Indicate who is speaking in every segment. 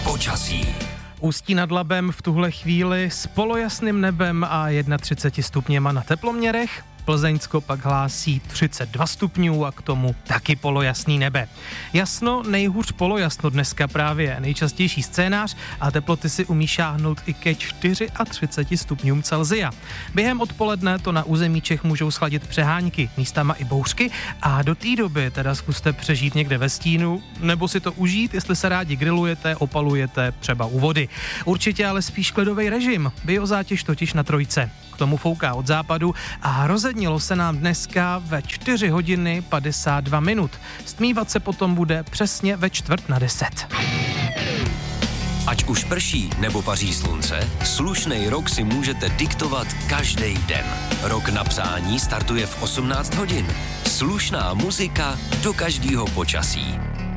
Speaker 1: Počasí.
Speaker 2: Ústí nad Labem v tuhle chvíli s polojasným nebem a 31 stupněma na teploměrech. Plzeňsko pak hlásí 32 stupňů a k tomu taky polojasný nebe. Jasno, nejhůř polojasno dneska právě nejčastější scénář a teploty si umí šáhnout i ke 34 stupňům Celsia. Během odpoledne to na území Čech můžou schladit přehánky, místama i bouřky a do té doby teda zkuste přežít někde ve stínu nebo si to užít, jestli se rádi grillujete, opalujete třeba u vody. Určitě ale spíš klidový režim, biozátěž totiž na 3. K tomu fouká od západu a rozednilo se nám dneska ve 4 hodiny 52 minut. Stmívat se potom bude přesně ve 9:45.
Speaker 1: Ať už prší nebo paří slunce, slušnej rok si můžete diktovat každý den. Rok na přání startuje v 18 hodin. Slušná muzika do každého počasí.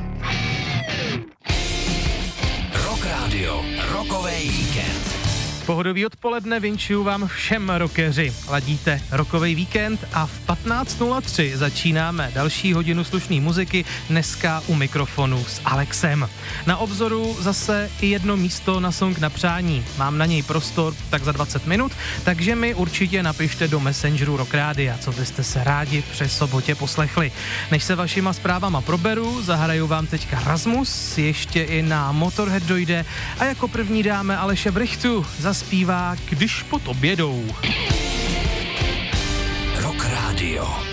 Speaker 1: Rock Radio, rokovej víkend.
Speaker 2: Pohodový odpoledne vinčuju vám všem rockeři. Ladíte rokovej víkend a v 15:03 začínáme další hodinu slušné muziky, dneska u mikrofonu s Alexem. Na obzoru zase i jedno místo na song na přání. Mám na něj prostor tak za 20 minut, takže mi určitě napište do Messengeru Rock Rádia, co byste se rádi přes sobotě poslechli. Než se vašima zprávama proberu, zahraju vám teďka Rasmus, ještě i na Motorhead dojde a jako první dáme Aleše Brychtu, zaspívá Když pod obědou.
Speaker 1: Rock Radio.